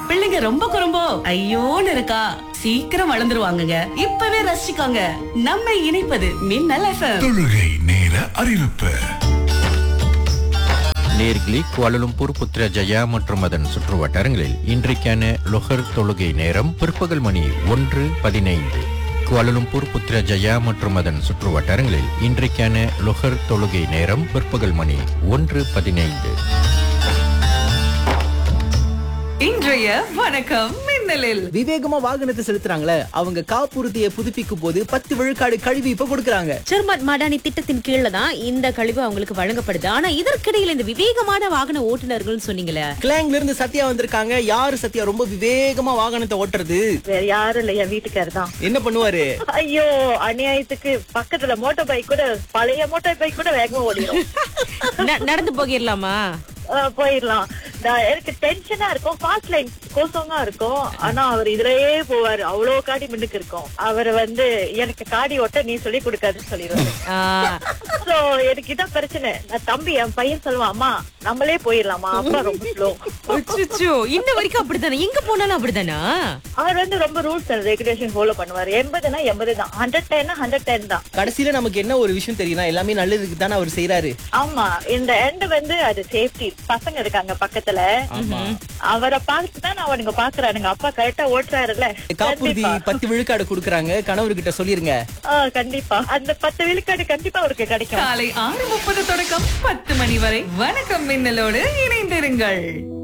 பிள்ளைங்க ரொம்ப குறும்போ ஐயோன்னு இருக்கா, சீக்கிரம் வளர்ந்துருவாங்கங்க. இப்பவே ரசிச்சுக்கோங்க. நம்ம இணைப்பது மின்னல் FM. தொழுகை நேர அறிவிப்பு. நேர்களே, குவாலலும்பூர், புத்ரஜயா மற்றும் அதன் சுற்றுவட்டாரங்களில் இன்றைக்கான லொஹர் தொழுகை நேரம் பிற்பகல் மணி 1:15. குவாலலும்பூர், புத்ரஜயா மற்றும் அதன் சுற்றுவட்டாரங்களில் இன்றைக்கான லொஹர் தொழுகை நேரம் பிற்பகல் மணி 1:15. இன்றைய வணக்கம் மின்னலில் விவேகமா வாகனத்தை செலுத்துறாங்களே, அவங்க காப்புறுதியை புதுப்பிக்கும் போது 10 விழுக்காடு கழிவு இப்ப கொடுக்கறாங்க. சர்மாட் மாடானி திட்டத்தின் கீழ தான் இந்த கழிவு அவங்களுக்கு வழங்கப்படுது. ஆனா இதற்கிடையில இந்த விவேகமான வாகன ஓட்டுநர்கள் சொன்னீங்களே, கிளாங்ல இருந்து சத்யா வந்திருக்காங்க. யாரு சத்யா ரொம்ப விவேகமா வாகனத்தை ஓட்டுறது? வேற யாரும் இல்ல, என் வீட்டுக்காரர் தான். என்ன பண்ணுவாரு? ஐயோ, அநியாயத்துக்கு பக்கத்துல மோட்டார் பைக் கூட, பழைய மோட்டார் பைக் கூட வேகமா ஓடிடும். நடந்து போகிடலாமா? போயிடலாம். எனக்கு டென்ஷனா இருக்கும், ஃபாஸ்ட் லைன் கோசமா இருக்கும். ஆனா அவர் இதுலயே போவாரு, அவ்வளவு காடி மின்னுக்கு இருக்கும். அவரை எனக்கு காடி ஓட்ட நீ சொல்லி கொடுக்காதுன்னு சொல்லிடுவாரு. சோ எனக்கு இதான் பிரச்சனை. நான் தம்பி, என் பையன் சொல்லுவான், அம்மா நம்மளே போயிடலாமா, அப்பா ரொம்ப ஸ்லோ. இன்ன வரைக்கும் அப்படித்தானே? எங்க போனாலும் அப்படித்தானா? அவர் ரொம்ப ரூல்ஸ் அண்ட் ரெகுலேஷன் ஃபாலோ பண்ணுவாரு. 80னா 80 தான், 110 தான். கடைசியில நமக்கு என்ன ஒரு விஷயம் தெரியும்னா, எல்லாமே நல்லதுக்கு தானே அவர் செய்யறாரு. ஆமா, இந்த எண்ட் அது சேஃப்டி. பசங்க இருக்காங்க பக்கத்துல, அவரை பார்த்துதான் அவனுங்க பாக்குறானுங்க, அப்பா கரெக்டா ஓட்டுறாருல்ல. காப்புறுதி 10 விழுக்காடு கொடுக்கறாங்க, கணவர்கிட்ட சொல்லிருங்க. கண்டிப்பா அந்த 10 விழுக்காடு கண்டிப்பா அவருக்கு கிடைக்கும். காலை 6:30 தொடக்கம் 10 மணி வரை வணக்கம் மின்னலோடு இணைந்திருங்கள்.